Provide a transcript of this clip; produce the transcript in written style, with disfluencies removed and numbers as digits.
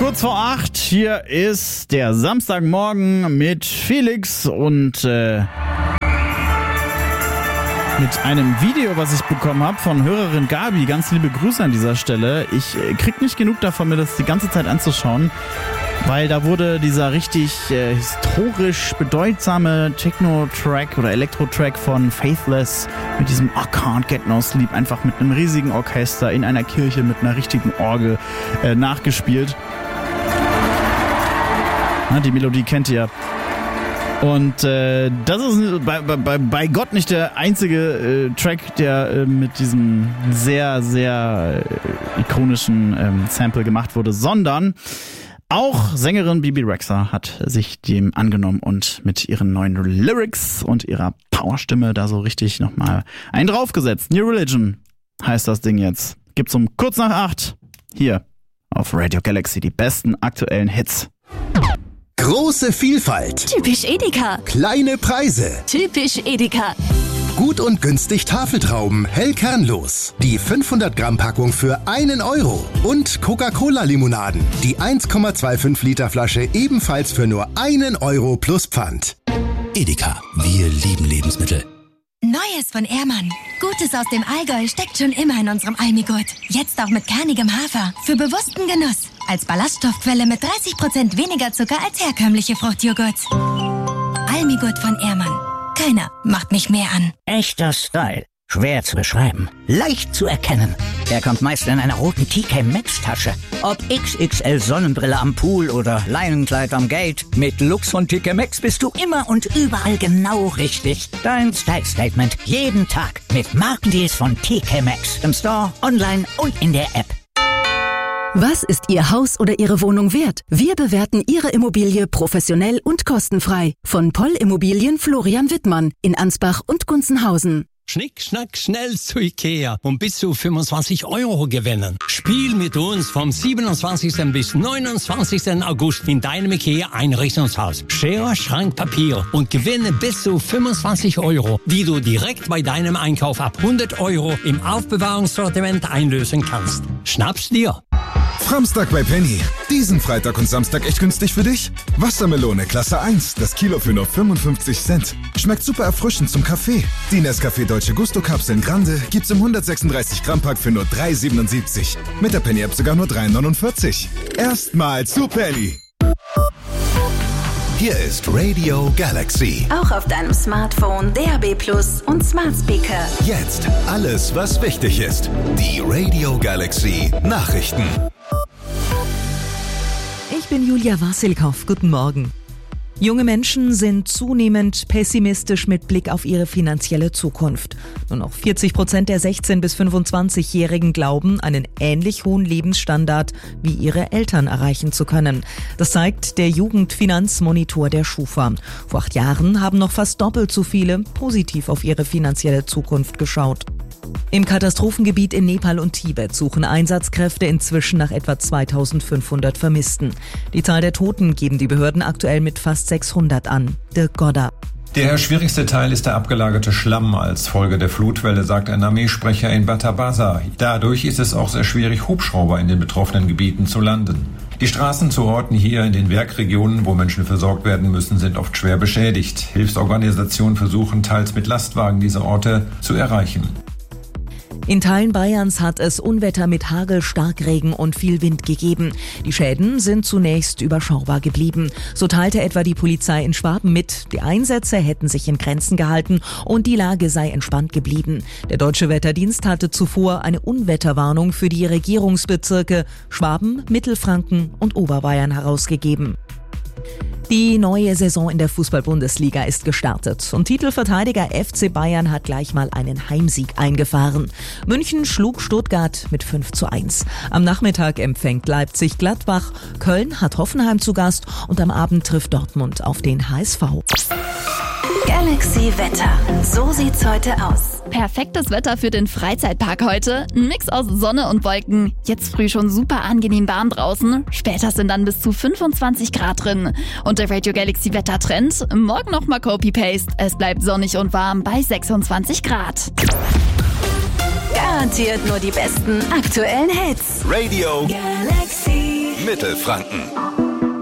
Kurz vor 8, hier ist der Samstagmorgen mit Felix und mit einem Video, was ich bekommen habe von Hörerin Gabi. Ganz liebe Grüße an dieser Stelle. Ich krieg nicht genug davon, mir das die ganze Zeit anzuschauen, weil da wurde dieser richtig historisch bedeutsame Techno-Track oder Elektro-Track von Faithless mit diesem I Can't Get No Sleep einfach mit einem riesigen Orchester in einer Kirche mit einer richtigen Orgel nachgespielt. Na, die Melodie kennt ihr. Und das ist bei Gott nicht der einzige Track, der mit diesem sehr, sehr ikonischen Sample gemacht wurde, sondern auch Sängerin Bebe Rexha hat sich dem angenommen und mit ihren neuen Lyrics und ihrer Powerstimme da so richtig nochmal einen draufgesetzt. New Religion heißt das Ding jetzt. Gibt's um kurz nach 8 hier auf Radio Galaxy die besten aktuellen Hits. Große Vielfalt. Typisch Edeka. Kleine Preise. Typisch Edeka. Gut und günstig Tafeltrauben, hellkernlos. Die 500 Gramm Packung für 1 Euro. Und Coca-Cola-Limonaden. Die 1,25 Liter Flasche ebenfalls für nur 1 Euro plus Pfand. Edeka, wir lieben Lebensmittel. Neues von Ehrmann. Gutes aus dem Allgäu steckt schon immer in unserem Almigurt. Jetzt auch mit kernigem Hafer. Für bewussten Genuss. Als Ballaststoffquelle mit 30% weniger Zucker als herkömmliche Fruchtjoghurt. Almigurt von Ehrmann. Keiner macht mich mehr an. Echter Style. Schwer zu beschreiben. Leicht zu erkennen. Er kommt meist in einer roten TK Maxx Tasche. Ob XXL Sonnenbrille am Pool oder Leinenkleid am Gate. Mit Lux von TK Maxx bist du immer und überall genau richtig. Dein Style Statement jeden Tag mit Markendeals von TK Maxx. Im Store, online und in der App. Was ist Ihr Haus oder Ihre Wohnung wert? Wir bewerten Ihre Immobilie professionell und kostenfrei. Von Poll Immobilien Florian Wittmann in Ansbach und Gunzenhausen. Schnick, schnack, schnell zu Ikea und bis zu 25 Euro gewinnen. Spiel mit uns vom 27. bis 29. August in deinem Ikea-Einrichtungshaus. Schere, Schrank, Papier und gewinne bis zu 25 Euro, die du direkt bei deinem Einkauf ab 100 Euro im Aufbewahrungssortiment einlösen kannst. Schnapp's dir! Samstag bei Penny. Diesen Freitag und Samstag echt günstig für dich? Wassermelone Klasse 1, das Kilo für nur 55 Cent. Schmeckt super erfrischend zum Kaffee. Die Nescafé Dolce Gusto Kapseln Grande gibt's im 136 Gramm Pack für nur 3,77. Mit der Penny App sogar nur 3,49. Erstmal zu Penny. Hier ist Radio Galaxy. Auch auf deinem Smartphone, DAB+ und Smart Speaker. Jetzt alles, was wichtig ist. Die Radio Galaxy Nachrichten. Ich bin Julia Wasilkow. Guten Morgen. Junge Menschen sind zunehmend pessimistisch mit Blick auf ihre finanzielle Zukunft. Nur noch 40% der 16- bis 25-Jährigen glauben, einen ähnlich hohen Lebensstandard wie ihre Eltern erreichen zu können. Das zeigt der Jugendfinanzmonitor der Schufa. Vor 8 Jahren haben noch fast doppelt so viele positiv auf ihre finanzielle Zukunft geschaut. Im Katastrophengebiet in Nepal und Tibet suchen Einsatzkräfte inzwischen nach etwa 2500 Vermissten. Die Zahl der Toten geben die Behörden aktuell mit fast 600 an. Dirk Godder. Der schwierigste Teil ist der abgelagerte Schlamm als Folge der Flutwelle, sagt ein Armeesprecher in Batabasa. Dadurch ist es auch sehr schwierig, Hubschrauber in den betroffenen Gebieten zu landen. Die Straßen zu Orten hier in den Werkregionen, wo Menschen versorgt werden müssen, sind oft schwer beschädigt. Hilfsorganisationen versuchen teils mit Lastwagen diese Orte zu erreichen. In Teilen Bayerns hat es Unwetter mit Hagel, Starkregen und viel Wind gegeben. Die Schäden sind zunächst überschaubar geblieben. So teilte etwa die Polizei in Schwaben mit, die Einsätze hätten sich in Grenzen gehalten und die Lage sei entspannt geblieben. Der Deutsche Wetterdienst hatte zuvor eine Unwetterwarnung für die Regierungsbezirke Schwaben, Mittelfranken und Oberbayern herausgegeben. Die neue Saison in der Fußball-Bundesliga ist gestartet und Titelverteidiger FC Bayern hat gleich mal einen Heimsieg eingefahren. München schlug Stuttgart mit 5:1. Am Nachmittag empfängt Leipzig Gladbach, Köln hat Hoffenheim zu Gast und am Abend trifft Dortmund auf den HSV. Galaxy Wetter. So sieht's heute aus. Perfektes Wetter für den Freizeitpark heute. Ein Mix aus Sonne und Wolken. Jetzt früh schon super angenehm warm draußen. Später sind dann bis zu 25 Grad drin. Und der Radio Galaxy Wettertrend. Morgen nochmal Copy-Paste. Es bleibt sonnig und warm bei 26 Grad. Garantiert nur die besten aktuellen Hits. Radio Galaxy. Mittelfranken.